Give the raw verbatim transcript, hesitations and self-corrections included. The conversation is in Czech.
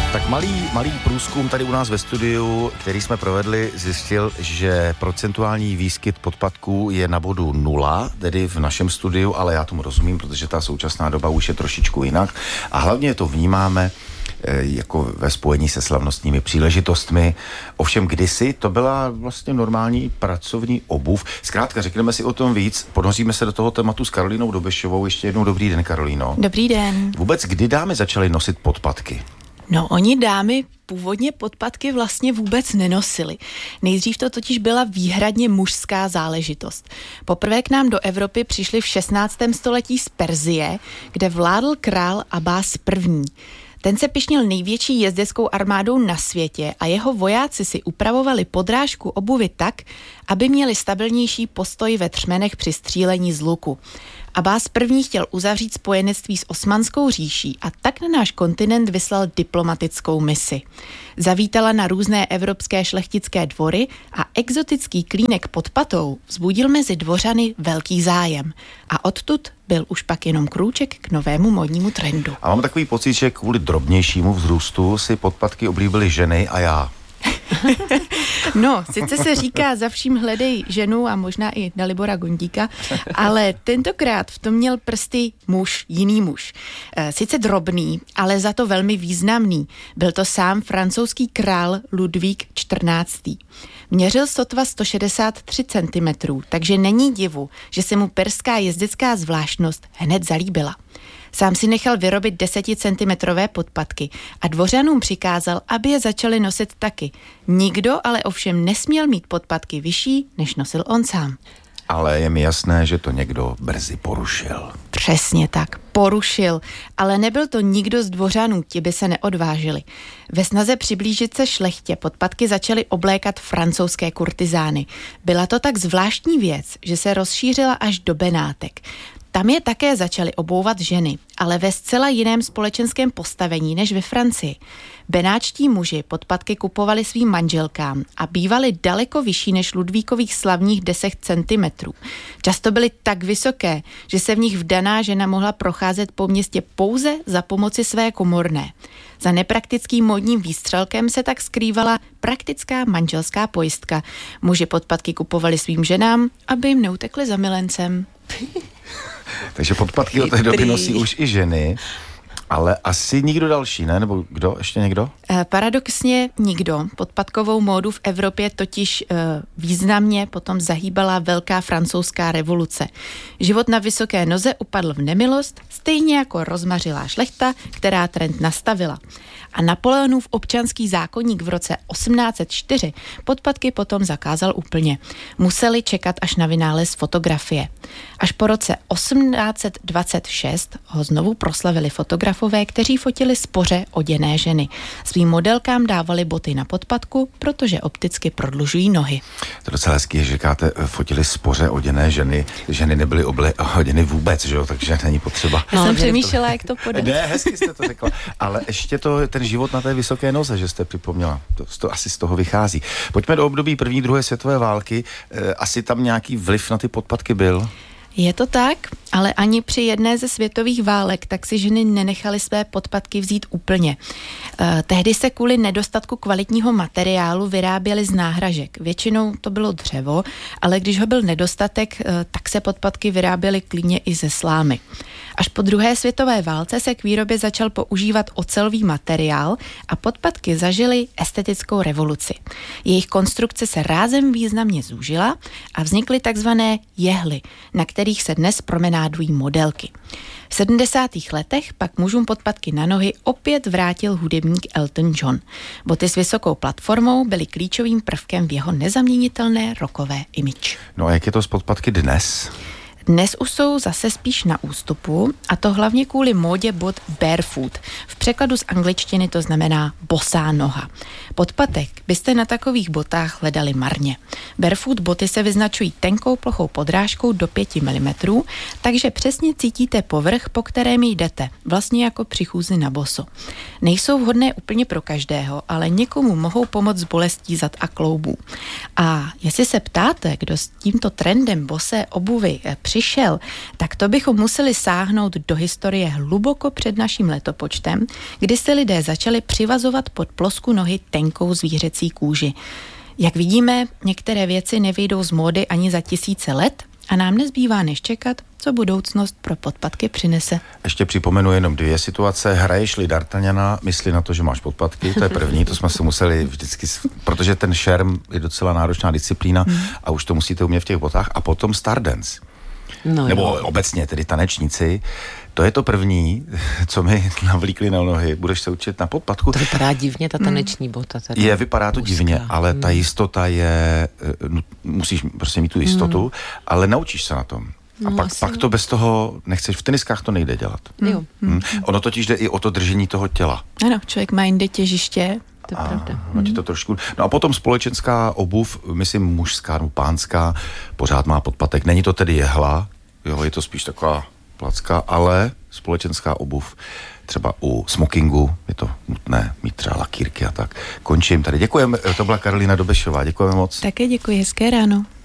Tak malý, malý průzkum tady u nás ve studiu, který jsme provedli, zjistil, že procentuální výskyt podpatků je na bodu nula, tedy v našem studiu, ale já tomu rozumím, protože ta současná doba už je trošičku jinak a hlavně to vnímáme e, jako ve spojení se slavnostními příležitostmi. Ovšem kdysi to byla vlastně normální pracovní obuv. Zkrátka, řekneme si o tom víc, ponoříme se do toho tématu s Karolínou Dobešovou. Ještě jednou dobrý den, Karolíno. Dobrý den. Vůbec kdy dámy začaly nosit podpatky? No, oni dámy původně podpatky vlastně vůbec nenosily. Nejdřív to totiž byla výhradně mužská záležitost. Poprvé k nám do Evropy přišli v šestnáctém století z Perzie, kde vládl král Abbás první. Ten se pyšnil největší jezdeckou armádou na světě a jeho vojáci si upravovali podrážku obuvy tak, aby měli stabilnější postoj ve třmenech při střílení z luku. Abbás první chtěl uzavřít spojenectví s Osmanskou říší a tak na náš kontinent vyslal diplomatickou misi. Zavítala na různé evropské šlechtické dvory a exotický klínek pod patou vzbudil mezi dvořany velký zájem. A odtud byl už pak jenom krůček k novému módnímu trendu. A mám takový pocit, že kvůli drobnějšímu vzrůstu si podpatky oblíbily ženy a já. No, sice se říká za vším hledej ženu a možná i Dalibora Gondíka, ale tentokrát v tom měl prsty muž, jiný muž. Sice drobný, ale za to velmi významný. Byl to sám francouzský král Ludvík čtrnáctý. Měřil sotva sto šedesát tři centimetrů, takže není divu, že se mu perská jezdecká zvláštnost hned zalíbila. Sám si nechal vyrobit deseticentimetrové podpatky a dvořanům přikázal, aby je začali nosit taky. Nikdo ale ovšem nesměl mít podpatky vyšší, než nosil on sám. Ale je mi jasné, že to někdo brzy porušil. Přesně tak, porušil, ale nebyl to nikdo z dvořanů, ti by se neodvážili. Ve snaze přiblížit se šlechtě podpatky začaly oblékat francouzské kurtizány. Byla to tak zvláštní věc, že se rozšířila až do Benátek. Tam je také začaly obouvat ženy, ale ve zcela jiném společenském postavení než ve Francii. Benáčtí muži podpatky kupovali svým manželkám a bývaly daleko vyšší než Ludvíkových slavných deset centimetrů. Často byly tak vysoké, že se v nich vdaná žena mohla procházet po městě pouze za pomoci své komorné. Za nepraktickým módním výstřelkem se tak skrývala praktická manželská pojistka. Muži podpatky kupovali svým ženám, aby jim neutekli za milencem. Takže podpatky od té doby nosí už i ženy, ale asi nikdo další, ne? Nebo kdo? Ještě někdo? E, paradoxně nikdo. Podpatkovou módu v Evropě totiž e, významně potom zahýbala velká francouzská revoluce. Život na vysoké noze upadl v nemilost, stejně jako rozmařilá šlechta, která trend nastavila. A Napoleonův občanský zákoník v roce osmnáct set čtyři podpatky potom zakázal úplně. Museli čekat až na vynález fotografie. Až po roce osmnáct set dvacet šest ho znovu proslavili fotografové, kteří fotili spoře oděné ženy. Svým modelkám dávali boty na podpatku, protože opticky prodlužují nohy. To docela hezky, že říkáte, fotili spoře oděné ženy. Ženy nebyly oble, oděny vůbec, že jo, takže není potřeba. Já jsem přemýšlela, jak to podat. Ne, hezky jste to řekla. Ale ještě to, ten život na té vysoké noze, že jste připomněla. To, to asi z toho vychází. Pojďme do období první, druhé světové války. E, asi tam nějaký vliv na ty podpatky byl? Je to tak, ale ani při jedné ze světových válek tak si ženy nenechaly své podpatky vzít úplně. E, tehdy se kvůli nedostatku kvalitního materiálu vyráběly z náhražek. Většinou to bylo dřevo, ale když ho byl nedostatek, e, tak se podpatky vyráběly klidně i ze slámy. Až po druhé světové válce se k výrobě začal používat ocelový materiál a podpatky zažily estetickou revoluci. Jejich konstrukce se rázem významně zúžila a vznikly takzvané jehly, na kterých se dnes promenádují modelky. V sedmdesátých letech pak mužům podpatky na nohy opět vrátil hudebník Elton John. Boty s vysokou platformou byly klíčovým prvkem v jeho nezaměnitelné rockové image. No a jak je to s podpatky dnes? Dnes už jsou zase spíš na ústupu, a to hlavně kvůli módě bot barefoot. V překladu z angličtiny to znamená bosá noha. Podpatek byste na takových botách hledali marně. Barefoot boty se vyznačují tenkou plochou podrážkou do pět milimetrů, takže přesně cítíte povrch, po kterém jdete, vlastně jako při chůzi na boso. Nejsou vhodné úplně pro každého, ale někomu mohou pomoct s bolestí zad a kloubů. A jestli se ptáte, kdo s tímto trendem bosé obuvy přišel, tak to bychom museli sáhnout do historie hluboko před naším letopočtem, kdy se lidé začali přivazovat pod plosku nohy tenkou zvířecí kůži. Jak vidíme, některé věci nevyjdou z módy ani za tisíce let a nám nezbývá než čekat, co budoucnost pro podpatky přinese. Ještě připomenu jenom dvě situace. Hraješ-li D'Artagnana, myslí na to, že máš podpatky, to je první, to jsme se museli vždycky, protože ten šerm je docela náročná disciplína hmm. a už to musíte umět v těch botách. A potom Stardance. No Nebo jo. obecně tedy tanečníci. To je to první, co mi navlíkli na nohy. Budeš se učit na podpatku. To vypadá divně, ta taneční bota. Teda. Je, vypadá to Úzká. divně, ale hmm. ta jistota je, musíš prostě mít tu jistotu, hmm. ale naučíš se na tom. A no, pak, pak to bez toho nechceš, v teniskách to nejde dělat. Jo. Hmm. Ono totiž jde i o to držení toho těla. Ano, člověk má jinde těžiště. To je pravda. No, to trošku. No a potom společenská obuv, myslím mužská nebo pánská, pořád má podpatek. Není to tedy jehla, jo, je to spíš taková placka, ale společenská obuv, třeba u smokingu, je to nutné mít třeba lakýrky a tak. Končím tady. Děkujeme, to byla Karolína Dobešová, děkujeme moc. Také děkuji, hezké ráno.